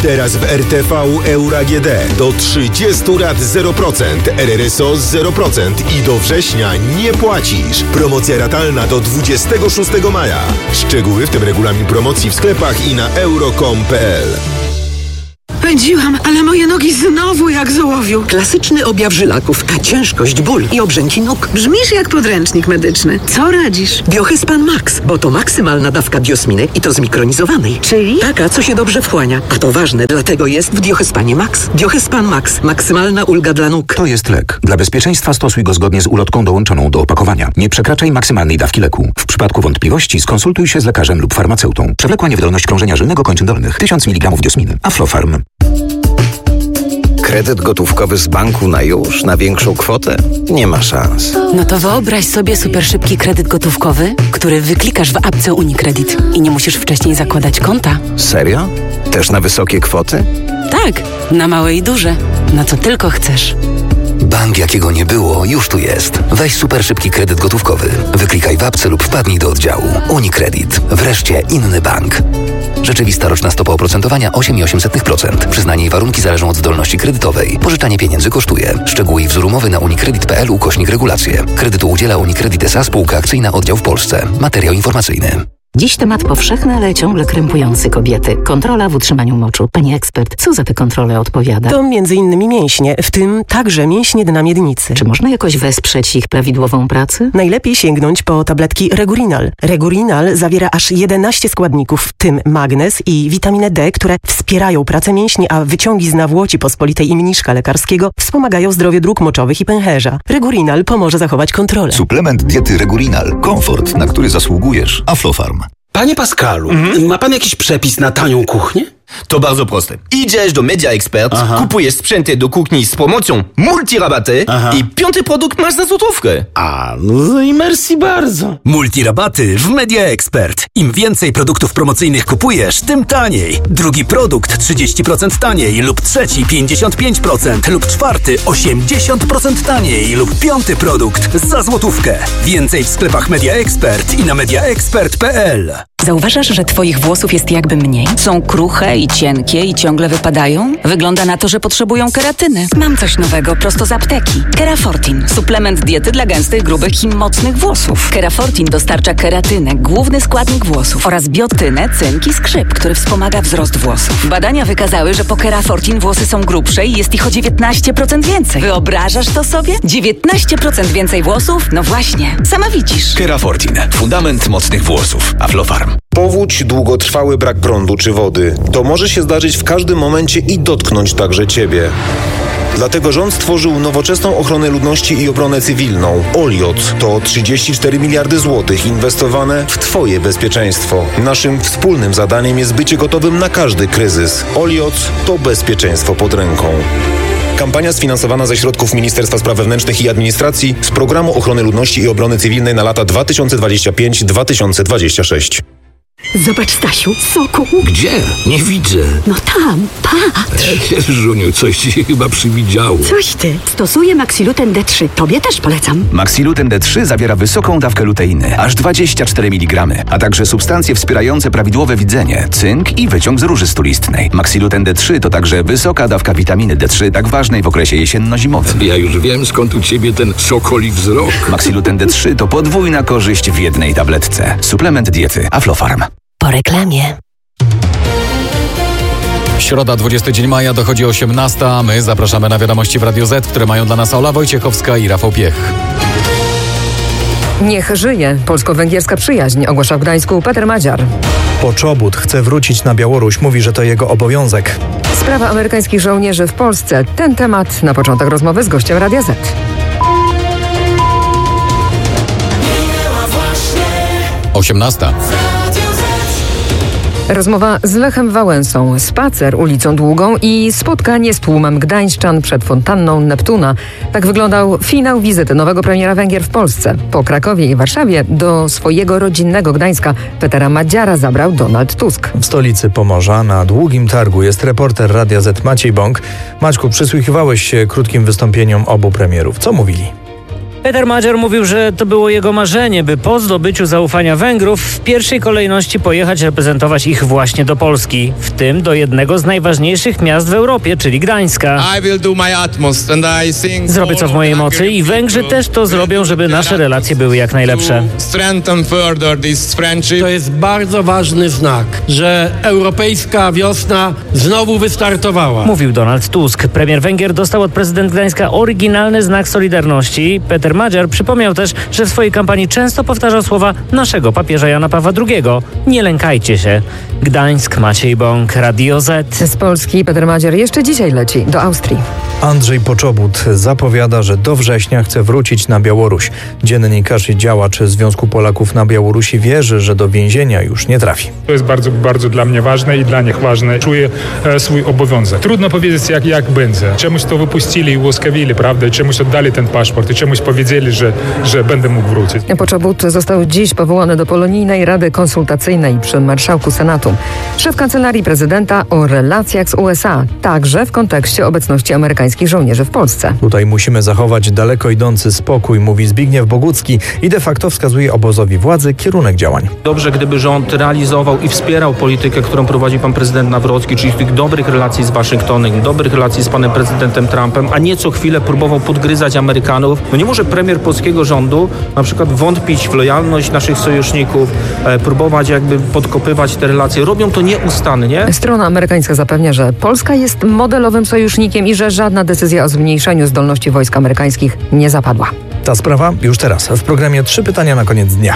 Teraz w RTV Euro AGD do 30 lat 0%, RRSO 0% i do września nie płacisz. Promocja ratalna do 26 maja. Szczegóły, w tym regulamin promocji w sklepach i na euro.com.pl. Pędziłam, ale moje nogi znowu jak z ołowiu. Klasyczny objaw żylaków, ciężkość, ból i obrzęki nóg. Brzmisz jak podręcznik medyczny. Co radzisz? Biohyspan Max, bo to maksymalna dawka biosminy i to zmikronizowanej. Czyli? Taka, co się dobrze wchłania. A to ważne, dlatego jest w Biohyspanie Max. Biohyspan Max. Maksymalna ulga dla nóg. To jest lek. Dla bezpieczeństwa stosuj go zgodnie z ulotką dołączoną do opakowania. Nie przekraczaj maksymalnej dawki leku. W przypadku wątpliwości skonsultuj się z lekarzem lub farmaceutą. Przewlekła niewydolność krążenia żylnego kończyn dolnych. 1000 mg diosminy. Aflofarm. Kredyt gotówkowy z banku na już, na większą kwotę? Nie ma szans. No to wyobraź sobie super szybki kredyt gotówkowy, który wyklikasz w apce UniCredit i nie musisz wcześniej zakładać konta. Serio? Też na wysokie kwoty? Tak, na małe i duże. Na co tylko chcesz. Bank, jakiego nie było, już tu jest. Weź super szybki kredyt gotówkowy. Wyklikaj w apce lub wpadnij do oddziału. UniCredit. Wreszcie inny bank. Rzeczywista roczna stopa oprocentowania 8,8%. Przyznanie i warunki zależą od zdolności kredytowej. Pożyczanie pieniędzy kosztuje. Szczegóły i wzór umowy na unicredit.pl/regulacje. Kredytu udziela UniCredit S.A. Spółka akcyjna, oddział w Polsce. Materiał informacyjny. Dziś temat powszechny, ale ciągle krępujący kobiety. Kontrola w utrzymaniu moczu. Pani ekspert, co za tę kontrolę odpowiada? To m.in. mięśnie, w tym także mięśnie dna miednicy. Czy można jakoś wesprzeć ich prawidłową pracę? Najlepiej sięgnąć po tabletki Regurinal. Regurinal zawiera aż 11 składników, w tym magnez i witaminę D, które wspierają pracę mięśni, a wyciągi z nawłoci pospolitej i mniszka lekarskiego wspomagają zdrowie dróg moczowych i pęcherza. Regurinal pomoże zachować kontrolę. Suplement diety Regurinal. Komfort, na który zasługujesz. Aflofarm. Panie Pascalu, ma pan jakiś przepis na tanią kuchnię? To bardzo proste. Idziesz do Media Expert, kupujesz sprzęty do kuchni z promocją multirabaty i 5. produkt masz za złotówkę. No i merci bardzo. Multirabaty w Media Expert. Im więcej produktów promocyjnych kupujesz, tym taniej. Drugi produkt 30% taniej lub trzeci 55% lub czwarty 80% taniej lub 5. produkt za złotówkę. Więcej w sklepach Media Expert i na mediaexpert.pl. Zauważasz, że twoich włosów jest jakby mniej? Są kruche i cienkie i ciągle wypadają? Wygląda na to, że potrzebują keratyny. Mam coś nowego prosto z apteki. Kerafortin. Suplement diety dla gęstych, grubych i mocnych włosów. Kerafortin dostarcza keratynę, główny składnik włosów, oraz biotynę, cynk i skrzyp, który wspomaga wzrost włosów. Badania wykazały, że po Kerafortin włosy są grubsze i jest ich o 19% więcej. Wyobrażasz to sobie? 19% więcej włosów? No właśnie. Sama widzisz. Kerafortin. Fundament mocnych włosów. Aflofarm. Powódź, długotrwały brak prądu czy wody. To może się zdarzyć w każdym momencie i dotknąć także Ciebie. Dlatego rząd stworzył nowoczesną ochronę ludności i obronę cywilną. OLIOT to 34 miliardy złotych inwestowane w Twoje bezpieczeństwo. Naszym wspólnym zadaniem jest bycie gotowym na każdy kryzys. OLIOT to bezpieczeństwo pod ręką. Kampania sfinansowana ze środków Ministerstwa Spraw Wewnętrznych i Administracji z Programu Ochrony Ludności i Obrony Cywilnej na lata 2025-2026. Zobacz, Stasiu, soku. Gdzie? Nie widzę. No tam, patrz. Żuniu, coś ci się chyba przywidziało. Coś ty. Stosuję Maxiluten D3. Tobie też polecam. Maxiluten D3 zawiera wysoką dawkę luteiny, aż 24 mg, a także substancje wspierające prawidłowe widzenie, cynk i wyciąg z róży stulistnej. Maxiluten D3 to także wysoka dawka witaminy D3, tak ważnej w okresie jesienno-zimowym. Ja już wiem, skąd u ciebie ten sokoli wzrok. Maxiluten D3 to podwójna korzyść w jednej tabletce. Suplement diety Aflofarm. Po reklamie. Środa, 20 dzień maja, dochodzi 18. My zapraszamy na wiadomości w Radio Z, które mają dla nas Ola Wojciechowska i Rafał Piech. Niech żyje polsko-węgierska przyjaźń, ogłasza w Gdańsku Peter Madziar. Poczobut chce wrócić na Białoruś, mówi, że to jego obowiązek. Sprawa amerykańskich żołnierzy w Polsce. Ten temat na początek rozmowy z gościem Radia Z. 18. Rozmowa z Lechem Wałęsą, spacer ulicą Długą i spotkanie z tłumem gdańszczan przed fontanną Neptuna. Tak wyglądał finał wizyty nowego premiera Węgier w Polsce. Po Krakowie i Warszawie do swojego rodzinnego Gdańska Petera Madziara zabrał Donald Tusk. W stolicy Pomorza na Długim Targu jest reporter Radia Z Maciej Bąk. Maćku, przysłuchiwałeś się krótkim wystąpieniom obu premierów. Co mówili? Peter Magyar mówił, że to było jego marzenie, by po zdobyciu zaufania Węgrów w pierwszej kolejności pojechać reprezentować ich właśnie do Polski, w tym do jednego z najważniejszych miast w Europie, czyli Gdańska. Zrobię co w mojej mocy i Węgrzy też to zrobią, żeby nasze relacje były jak najlepsze. To jest bardzo ważny znak, że europejska wiosna znowu wystartowała. Mówił Donald Tusk. Premier Węgier dostał od prezydenta Gdańska oryginalny znak solidarności. Peter Magyar przypomniał też, że w swojej kampanii często powtarzał słowa naszego papieża Jana Pawła II. Nie lękajcie się. Gdańsk, Maciej Bąk, Radio Z. Z Polski Peter Magyar jeszcze dzisiaj leci do Austrii. Andrzej Poczobut zapowiada, że do września chce wrócić na Białoruś. Dziennikarz i działacz Związku Polaków na Białorusi wierzy, że do więzienia już nie trafi. To jest bardzo, bardzo dla mnie ważne i dla nich ważne. Czuję swój obowiązek. Trudno powiedzieć, jak będzie. Czemuś to wypuścili i ułaskawili, prawda? Czemuś oddali ten paszport i czemuś powiedzieli, że będę mógł wrócić. Poczobut został dziś powołany do Polonijnej Rady Konsultacyjnej przy marszałku Senatu. Szef Kancelarii Prezydenta o relacjach z USA, także w kontekście obecności amerykańskich żołnierzy w Polsce. Tutaj musimy zachować daleko idący spokój, mówi Zbigniew Bogucki i de facto wskazuje obozowi władzy kierunek działań. Dobrze, gdyby rząd realizował i wspierał politykę, którą prowadzi pan prezydent Nawrocki, czyli tych dobrych relacji z Waszyngtonem, dobrych relacji z panem prezydentem Trumpem, a nie co chwilę próbował podgryzać Amerykanów. No nie może premier polskiego rządu na przykład wątpić w lojalność naszych sojuszników, próbować jakby podkopywać te relacje. Robią to nieustannie. Strona amerykańska zapewnia, że Polska jest modelowym sojusznikiem i że żadna decyzja o zmniejszeniu zdolności wojsk amerykańskich nie zapadła. Ta sprawa już teraz w programie 3 pytania na koniec dnia.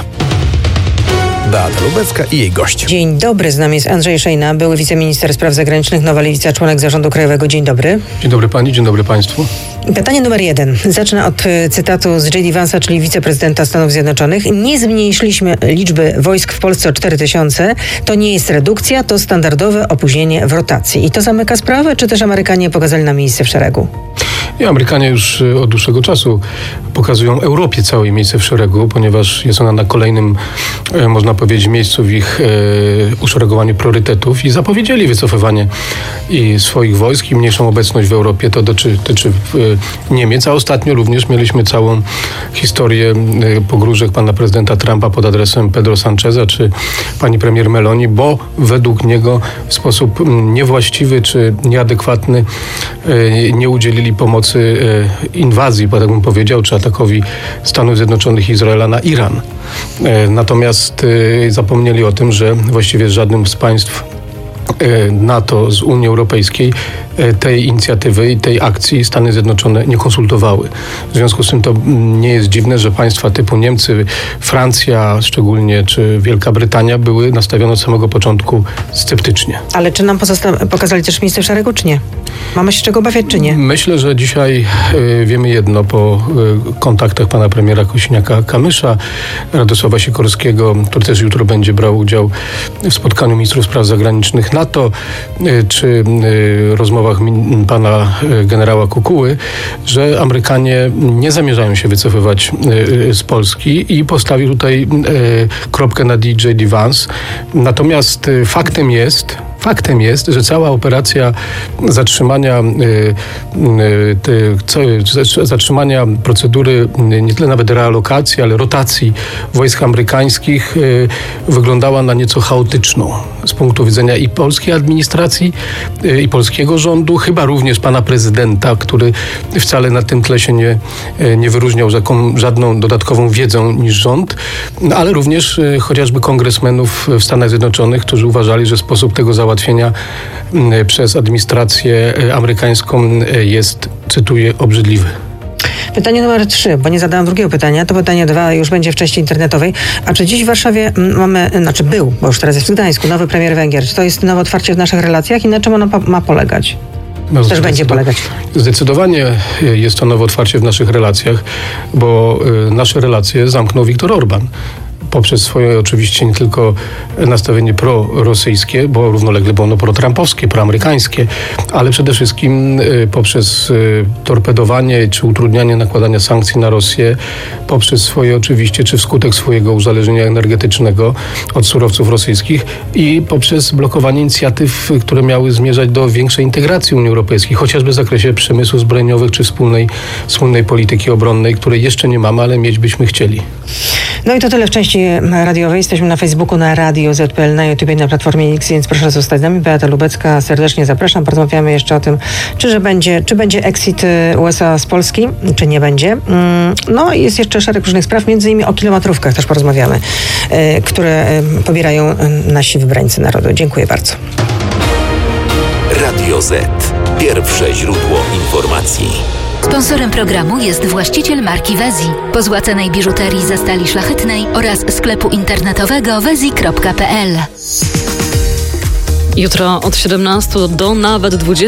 Beata Lubecka i jej gość. Dzień dobry, z nami jest Andrzej Szejna, były wiceminister spraw zagranicznych, Nowa Lewica, członek zarządu krajowego. Dzień dobry. Dzień dobry pani, dzień dobry państwu. Pytanie numer 1. Zacznę od cytatu z J.D. Vance'a, czyli wiceprezydenta Stanów Zjednoczonych. Nie zmniejszyliśmy liczby wojsk w Polsce o 4000. To nie jest redukcja, to standardowe opóźnienie w rotacji. I to zamyka sprawę, czy też Amerykanie pokazali nam miejsce w szeregu? I Amerykanie już od dłuższego czasu pokazują Europie całe miejsce w szeregu, ponieważ jest ona na kolejnym, można powiedzieć, miejscu w ich uszeregowaniu priorytetów i zapowiedzieli wycofywanie i swoich wojsk i mniejszą obecność w Europie. To dotyczy Niemiec, a ostatnio również mieliśmy całą historię pogróżek pana prezydenta Trumpa pod adresem Pedro Sancheza czy pani premier Meloni, bo według niego w sposób niewłaściwy czy nieadekwatny nie udzielili pomocy inwazji, tak bym powiedział, czy atakowi Stanów Zjednoczonych i Izraela na Iran. Natomiast zapomnieli o tym, że właściwie z żadnym z państw NATO, z Unii Europejskiej tej inicjatywy i tej akcji Stany Zjednoczone nie konsultowały. W związku z tym to nie jest dziwne, że państwa typu Niemcy, Francja szczególnie, czy Wielka Brytania były nastawione od samego początku sceptycznie. Ale czy nam pokazali też miejsce w szeregu, czy nie? Mamy się czego obawiać, czy nie? Myślę, że dzisiaj wiemy jedno po kontaktach pana premiera Kosiniaka-Kamysza, Radosława Sikorskiego, który też jutro będzie brał udział w spotkaniu ministrów spraw zagranicznych NATO, czy rozmowach pana generała Kukuły, że Amerykanie nie zamierzają się wycofywać z Polski i postawił tutaj kropkę na J.D. Vance. Natomiast faktem jest, że cała operacja zatrzymania procedury nie tyle nawet realokacji, ale rotacji wojsk amerykańskich wyglądała na nieco chaotyczną z punktu widzenia i polskiej administracji, i polskiego rządu, chyba również pana prezydenta, który wcale na tym tle się nie wyróżniał żadną dodatkową wiedzą niż rząd, ale również chociażby kongresmenów w Stanach Zjednoczonych, którzy uważali, że sposób tego załatwienia przez administrację amerykańską jest, cytuję, obrzydliwy. Pytanie numer 3, bo nie zadałam drugiego pytania, to pytanie 2 już będzie w części internetowej. A czy dziś w Warszawie był, bo już teraz jest w Gdańsku, nowy premier Węgier? Czy to jest nowe otwarcie w naszych relacjach i na czym ono ma polegać? Też będzie polegać. Zdecydowanie jest to nowe otwarcie w naszych relacjach, bo nasze relacje zamknął Viktor Orbán. poprzez swoje oczywiście nie tylko nastawienie prorosyjskie, bo równolegle było ono pro-trumpowskie, proamerykańskie, ale przede wszystkim poprzez torpedowanie czy utrudnianie nakładania sankcji na Rosję, poprzez swoje oczywiście, czy wskutek swojego uzależnienia energetycznego od surowców rosyjskich i poprzez blokowanie inicjatyw, które miały zmierzać do większej integracji Unii Europejskiej, chociażby w zakresie przemysłu zbrojeniowych czy wspólnej polityki obronnej, której jeszcze nie mamy, ale mieć byśmy chcieli. No i to tyle w części radiowej. Jesteśmy na Facebooku, na Radio Z.pl, na YouTube, na Platformie X, więc proszę zostać z nami. Beata Lubecka, serdecznie zapraszam. Porozmawiamy jeszcze o tym, czy będzie exit USA z Polski, czy nie będzie. No i jest jeszcze szereg różnych spraw, między innymi o kilometrówkach też porozmawiamy, które pobierają nasi wybrańcy narodu. Dziękuję bardzo. Radio Z. Pierwsze źródło informacji. Sponsorem programu jest właściciel marki Wezi, pozłacanej biżuterii ze stali szlachetnej oraz sklepu internetowego wezi.pl. Jutro od 17 do nawet 20